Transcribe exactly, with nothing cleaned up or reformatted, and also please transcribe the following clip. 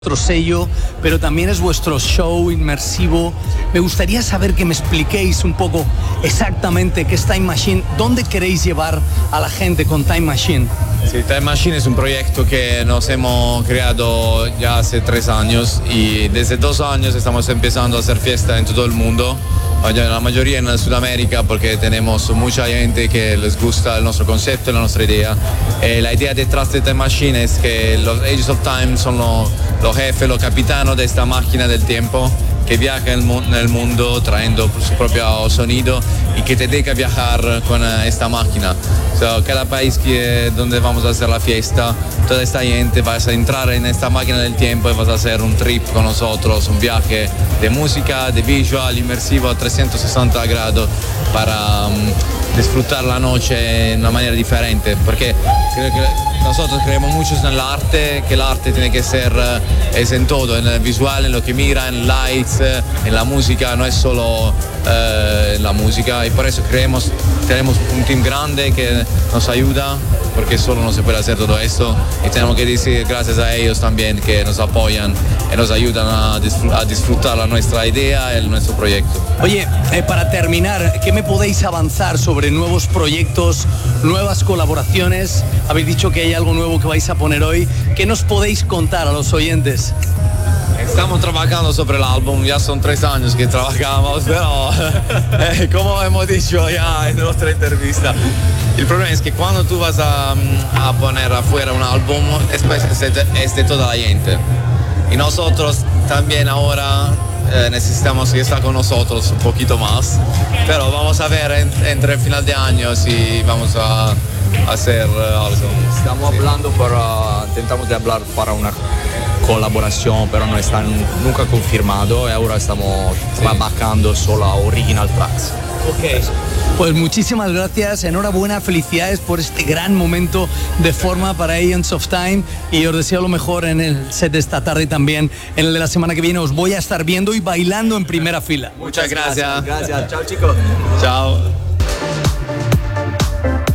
vuestro sello, pero también es vuestro show inmersivo. Me gustaría saber que me expliquéis un poco exactamente qué es Time Machine, dónde queréis llevar a la gente con Time Machine. Sí, Time Machine es un proyecto que nos hemos creado ya hace tres años y desde dos años estamos empezando a hacer fiesta en todo el mundo, la mayoría en Sudamérica porque tenemos mucha gente que les gusta el nuestro concepto, la nuestra idea. Eh, la idea detrás de Time Machine es que los Ages of Time son los, los jefes, los capitanos de esta máquina del tiempo que viaja en el mundo trayendo su propio sonido y que te deja viajar con esta máquina. O sea, cada país que, donde vamos a hacer la fiesta, toda esta gente vas a entrar en esta máquina del tiempo y vas a hacer un trip con nosotros, un viaje de música, de visual, inmersivo a trescientos sesenta grados para um, disfrutar la noche de una manera diferente, porque creo que nosotros creemos mucho en el arte, que el arte tiene que ser es en todo, en el visual, en lo que mira, en lights, en la música, no es solo eh, la música, y por eso creemos, tenemos un team grande que nos ayuda, porque solo no se puede hacer todo esto, y tenemos que decir gracias a ellos también que nos apoyan y nos ayudan a, disfr a disfrutar la nuestra idea y nuestro proyecto. Oye, eh, para terminar, ¿qué me podéis avanzar sobre nuevos proyectos, nuevas colaboraciones? Habéis dicho que hay algo nuevo que vais a poner hoy. ¿Qué nos podéis contar a los oyentes? Estamos trabajando sobre el álbum, ya son tres años que trabajamos, pero eh, como hemos dicho ya en nuestra entrevista, el problema es que cuando tú vas a, a poner afuera un álbum, después es de, es de toda la gente. Y nosotros también ahora eh, necesitamos que esté con nosotros un poquito más, pero vamos a ver en, entre el final de año si vamos a, a hacer uh, algo. Estamos sí. hablando para, intentamos de hablar para una colaboración, pero no está nunca confirmado y ahora estamos sí. trabajando solo a original tracks. Ok, pues muchísimas gracias, enhorabuena, felicidades por este gran momento de forma para Agents of Time y os deseo lo mejor en el set de esta tarde y también en el de la semana que viene. Os voy a estar viendo y bailando en primera fila. Muchas gracias. Gracias, chao chicos. Chao.